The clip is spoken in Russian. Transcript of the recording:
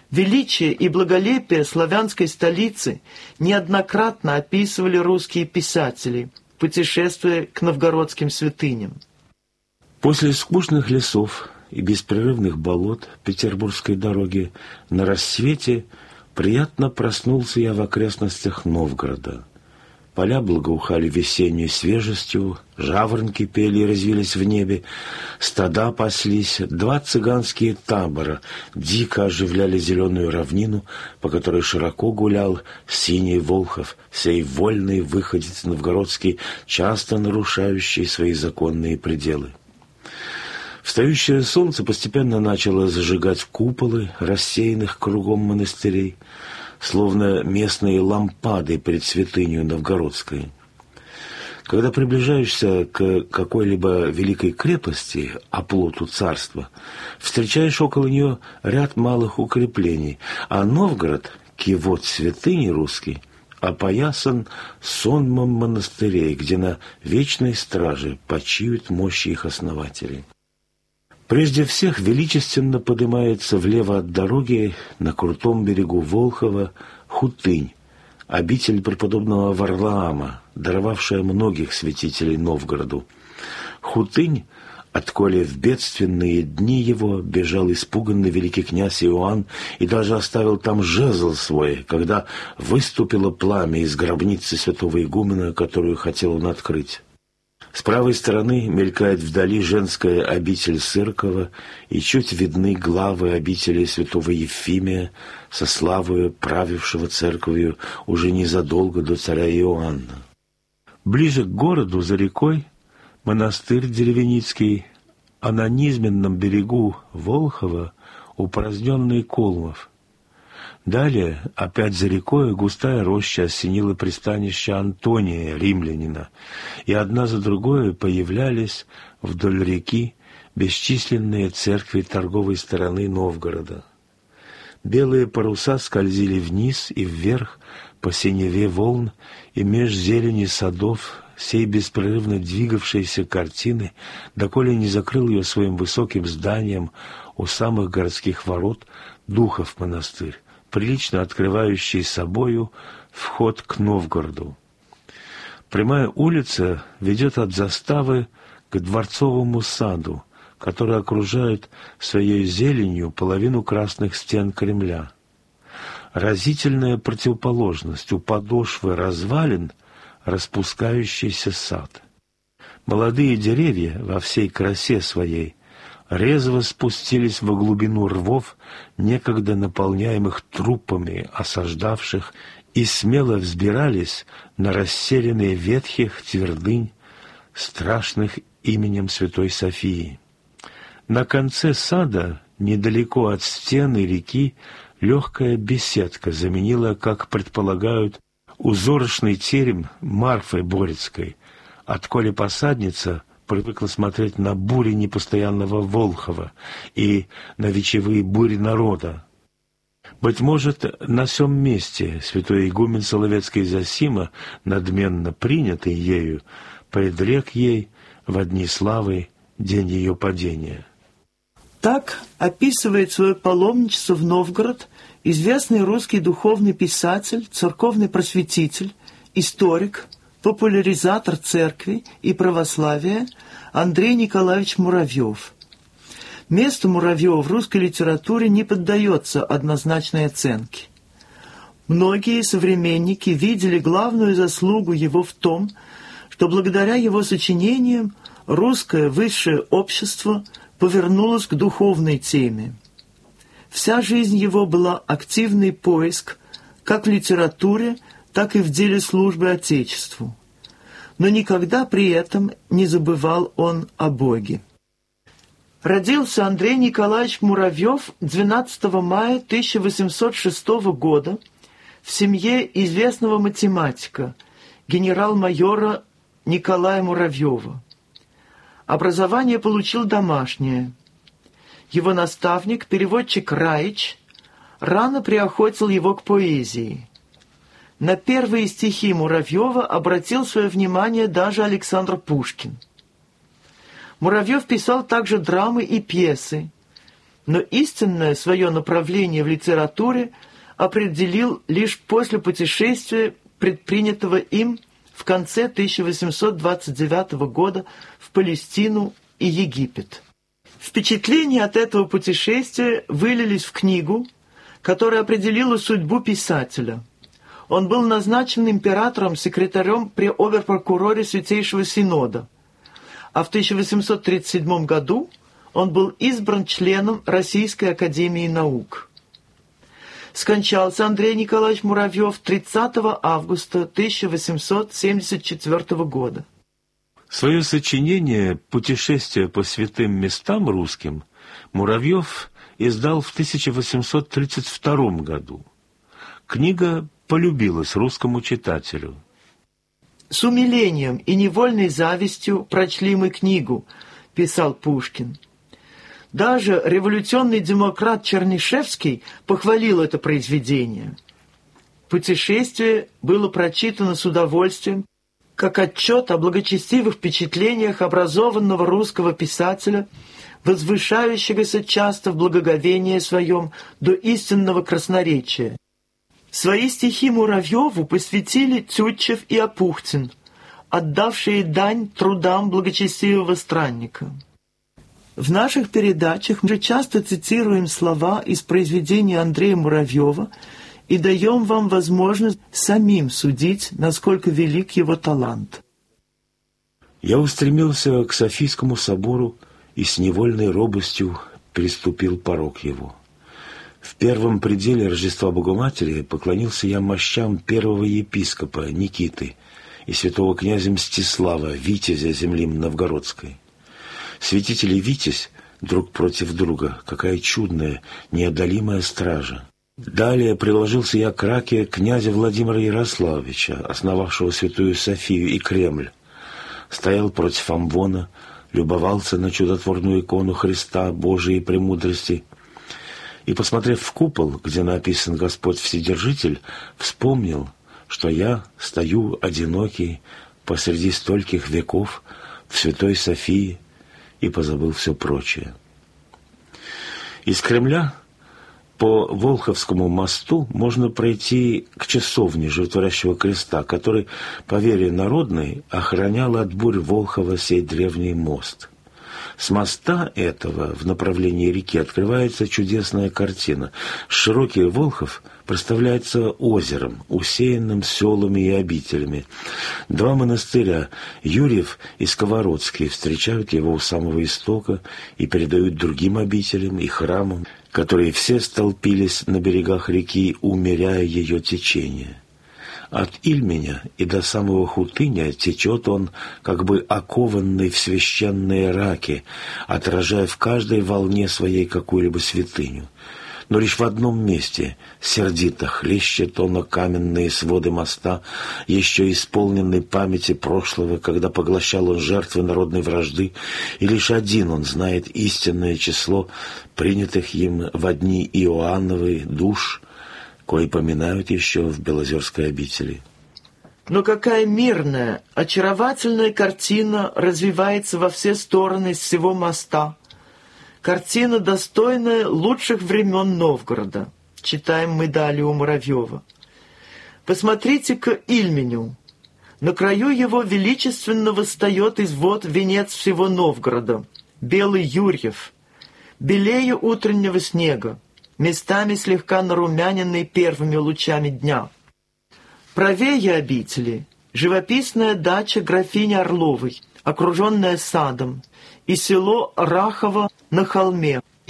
Величие и благолепие славянской столицы неоднократно описывали русские писатели, путешествуя к новгородским святыням. После скучных лесов и беспрерывных болот Петербургской дороги на рассвете приятно проснулся я в окрестностях Новгорода. Поля благоухали весенней свежестью, жаворонки пели и резвились в небе, стада паслись, 2 цыганские табора дико оживляли зеленую равнину, по которой широко гулял синий Волхов, сей вольный выходец новгородский, часто нарушающий свои законные пределы. Встающее солнце постепенно начало зажигать куполы рассеянных кругом монастырей, словно местные лампады перед святынью Новгородской. Когда приближаешься к какой-либо великой крепости, оплоту царства, встречаешь около нее ряд малых укреплений, а Новгород, кивот святыни русский, опоясан сонмом монастырей, где на вечной страже почиют мощи их основателей. Прежде всех величественно поднимается влево от дороги на крутом берегу Волхова Хутынь, обитель преподобного Варлаама, даровавшая многих святителей Новгороду. Хутынь, отколе в бедственные дни его бежал испуганный великий князь Иоанн и даже оставил там жезл свой, когда выступило пламя из гробницы святого игумена, которую хотел он открыть. С правой стороны мелькает вдали женская обитель Сыркова, и чуть видны главы обители святого Ефимия со славою правившего церковью уже незадолго до царя Иоанна. Ближе к городу, за рекой, монастырь Деревеницкий, а на низменном берегу Волхова упраздненный Колмов. Далее, опять за рекой, густая роща осенила пристанище Антония, римлянина, и одна за другой появлялись вдоль реки бесчисленные церкви торговой стороны Новгорода. Белые паруса скользили вниз и вверх по синеве волн, и меж зелени садов сей беспрерывно двигавшейся картины, доколе не закрыл ее своим высоким зданием у самых городских ворот Духов монастырь, прилично открывающий собою вход к Новгороду. Прямая улица ведет от заставы к Дворцовому саду, который окружает своей зеленью половину красных стен Кремля. Разительная противоположность у подошвы развалин распускающийся сад. Молодые деревья во всей красе своей резво спустились во глубину рвов, некогда наполняемых трупами осаждавших, и смело взбирались на расселенные ветхих твердынь, страшных именем Святой Софии. На конце сада, недалеко от стены реки, легкая беседка заменила, как предполагают, узорочный терем Марфы Борецкой, отколе посадница привыкла смотреть на бури непостоянного Волхова и на вечевые бури народа. Быть может, на сём месте святой игумен Соловецкий Зосима, надменно принятый ею, предрек ей во дни славы день ее падения. Так описывает свое паломничество в Новгород известный русский духовный писатель, церковный просветитель, историк, популяризатор церкви и православия Андрей Николаевич Муравьев. Место Муравьева в русской литературе не поддается однозначной оценке. Многие современники видели главную заслугу его в том, что благодаря его сочинениям русское высшее общество повернулось к духовной теме. Вся жизнь его была активный поиск как в литературе, так и в деле службы Отечеству. Но никогда при этом не забывал он о Боге. Родился Андрей Николаевич Муравьев 12 мая 1806 года в семье известного математика, генерал-майора Николая Муравьева. Образование получил домашнее. Его наставник, переводчик Раич, рано приохотил его к поэзии. На первые стихи Муравьева обратил свое внимание даже Александр Пушкин. Муравьев писал также драмы и пьесы, но истинное свое направление в литературе определил лишь после путешествия, предпринятого им в конце 1829 года в Палестину и Египет. Впечатления от этого путешествия вылились в книгу, которая определила судьбу писателя. Он был назначен императором-секретарем при обер-прокуроре Святейшего Синода, а в 1837 году он был избран членом Российской академии наук. Скончался Андрей Николаевич Муравьев 30 августа 1874 года. Свое сочинение «Путешествие по святым местам русским» Муравьев издал в 1832 году. Книга полюбилась русскому читателю. «С умилением и невольной завистью прочли мы книгу», – писал Пушкин. Даже революционный демократ Чернышевский похвалил это произведение. «Путешествие» было прочитано с удовольствием, как отчет о благочестивых впечатлениях образованного русского писателя, возвышающегося часто в благоговении своем до истинного красноречия. Свои стихи Муравьеву посвятили Тютчев и Апухтин, отдавшие дань трудам благочестивого странника. В наших передачах мы часто цитируем слова из произведения Андрея Муравьева и даем вам возможность самим судить, насколько велик его талант. Я устремился к Софийскому собору и с невольной робостью переступил порог его. В первом пределе Рождества Богоматери поклонился я мощам первого епископа Никиты и святого князя Мстислава, витязя земли Новгородской. Святитель и витязь друг против друга, какая чудная, неодолимая стража. Далее приложился я к раке князя Владимира Ярославича, основавшего Святую Софию и Кремль. Стоял против амвона, любовался на чудотворную икону Христа Божией премудрости и, посмотрев в купол, где написан Господь Вседержитель, вспомнил, что я стою одинокий посреди стольких веков в Святой Софии, и позабыл все прочее. Из Кремля по Волховскому мосту можно пройти к часовне Животворящего Креста, который, по вере народной, охранял от бурь Волхова сей древний мост. С моста этого в направлении реки открывается чудесная картина. Широкий Волхов представляется озером, усеянным селами и обителями. Два монастыря, Юрьев и Сковородский, встречают его у самого истока и передают другим обителям и храмам, которые все столпились на берегах реки, умеряя ее течение. От Ильменя и до самого Хутыня течет он, как бы окованный в священные раки, отражая в каждой волне своей какую-либо святыню. Но лишь в одном месте сердито хлещет он о каменные своды моста, еще исполненной памяти прошлого, когда поглощал он жертвы народной вражды, и лишь один он знает истинное число принятых им во дни Иоанновы душ, кои поминают еще в Белозерской обители. Но какая мирная, очаровательная картина развивается во все стороны с всего моста. Картина, достойная лучших времен Новгорода, читаем мы далее у Муравьева. Посмотрите к Ильменю. На краю его величественно восстает из вод венец всего Новгорода, белый Юрьев, белее утреннего снега, местами слегка нарумяненный первыми лучами дня. Правее обители живописная дача графини Орловой, окруженная садом, и село Рахово на холме,